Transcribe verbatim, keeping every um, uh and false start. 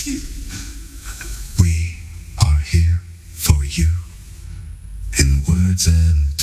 We are here for you in words and